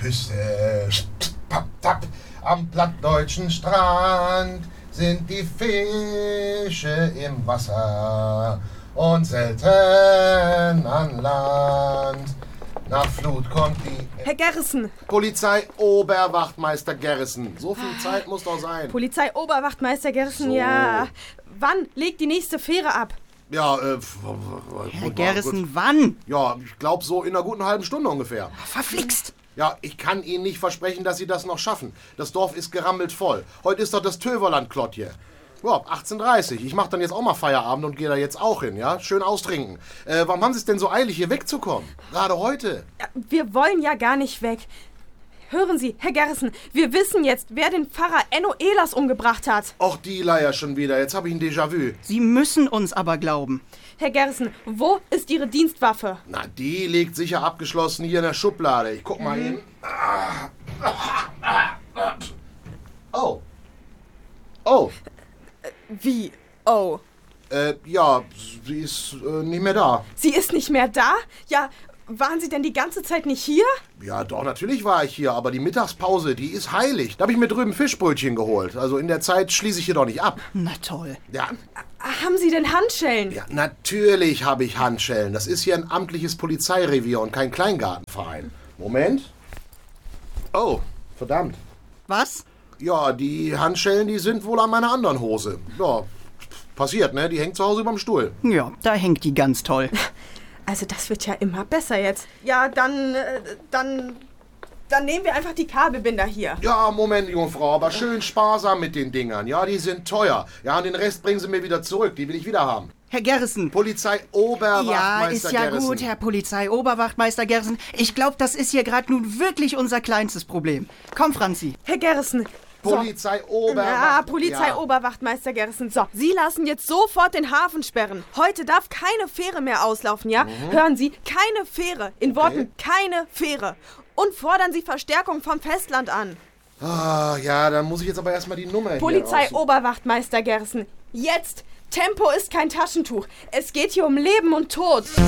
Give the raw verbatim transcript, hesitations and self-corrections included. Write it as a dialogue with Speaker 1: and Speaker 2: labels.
Speaker 1: Küste. Papp, tapp. Am plattdeutschen Strand sind die Fische im Wasser und selten an Land. Nach Flut kommt die...
Speaker 2: Herr Gerrissen!
Speaker 1: Polizei-Oberwachtmeister Gerrissen. So viel Zeit muss doch sein.
Speaker 2: Polizei-Oberwachtmeister Gerrissen,
Speaker 1: So.
Speaker 2: ja. Wann legt die nächste Fähre ab?
Speaker 1: Ja, äh...
Speaker 3: Herr Gerrissen, wann?
Speaker 1: Ja, ich glaube so in einer guten halben Stunde ungefähr.
Speaker 3: Verflixt!
Speaker 1: Ja, ich kann Ihnen nicht versprechen, dass Sie das noch schaffen. Das Dorf ist gerammelt voll. Heute ist doch das Töverland-Klott hier. Ja, achtzehn Uhr dreißig. Ich mache dann jetzt auch mal Feierabend und gehe da jetzt auch hin, ja? Schön austrinken. Äh, warum haben Sie es denn so eilig, hier wegzukommen? Gerade heute.
Speaker 2: Ja, wir wollen ja gar nicht weg. Hören Sie, Herr Gerrissen, wir wissen jetzt, wer den Pfarrer Enno Ehlers umgebracht hat.
Speaker 1: Och, die Leier schon wieder. Jetzt habe ich ein Déjà-vu.
Speaker 3: Sie müssen uns aber glauben.
Speaker 2: Herr Gerrissen, wo ist Ihre Dienstwaffe?
Speaker 1: Na, die liegt sicher abgeschlossen hier in der Schublade. Ich guck mal hin. Oh. Oh.
Speaker 2: Wie? Oh.
Speaker 1: Äh, ja, sie ist äh, nicht mehr da.
Speaker 2: Sie ist nicht mehr da? Ja, waren Sie denn die ganze Zeit nicht hier?
Speaker 1: Ja, doch, natürlich war ich hier, aber die Mittagspause, die ist heilig. Da habe ich mir drüben Fischbrötchen geholt. Also in der Zeit schließe ich hier doch nicht ab.
Speaker 3: Na toll.
Speaker 1: Ja,
Speaker 2: Haben Sie denn Handschellen?
Speaker 1: ja natürlich habe ich Handschellen. Das ist hier ein amtliches Polizeirevier und kein Kleingartenverein. Moment. Oh, verdammt.
Speaker 3: Was?
Speaker 1: Ja, die Handschellen, die sind wohl an meiner anderen Hose. Ja, passiert, ne? Die hängt zu Hause überm Stuhl.
Speaker 3: Ja, da hängt die ganz toll.
Speaker 2: Also das wird ja immer besser jetzt. Ja, dann, äh, dann, dann nehmen wir einfach die Kabelbinder hier.
Speaker 1: Ja, Moment, junge Frau, aber schön sparsam mit den Dingern. Ja, die sind teuer. Ja, und den Rest bringen Sie mir wieder zurück. Die will ich wieder haben.
Speaker 3: Herr Gerrissen.
Speaker 1: Polizei-Oberwachtmeister
Speaker 3: Ja, ist ja
Speaker 1: Gerrissen.
Speaker 3: gut, Herr Polizei-Oberwachtmeister Gerrissen. Ich glaube, das ist hier gerade nun wirklich unser kleinstes Problem. Komm, Franzi.
Speaker 2: Herr Gerrissen. So.
Speaker 1: Polizei-Oberwacht...
Speaker 2: Ja, Polizei-Oberwachtmeister Gerrissen. So, Sie lassen jetzt sofort den Hafen sperren. Heute darf keine Fähre mehr auslaufen, ja?
Speaker 1: Mhm.
Speaker 2: Hören Sie, keine Fähre. In
Speaker 1: Okay.
Speaker 2: Worten, keine Fähre. Und fordern Sie Verstärkung vom Festland an.
Speaker 1: Ah, ja, dann muss ich jetzt aber erstmal die Nummer hier raus-
Speaker 2: Polizei-Oberwachtmeister Gerrissen. Jetzt! Tempo ist kein Taschentuch. Es geht hier um Leben und Tod.